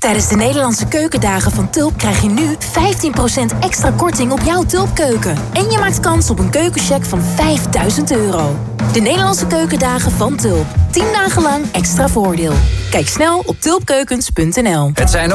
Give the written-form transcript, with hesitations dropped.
Tijdens de Nederlandse keukendagen van Tulp krijg je nu 15% extra korting op jouw Tulpkeuken. En je maakt kans op een keukencheck van €5.000. De Nederlandse keukendagen van Tulp. 10 dagen lang extra voordeel. Kijk snel op tulpkeukens.nl. Het zijn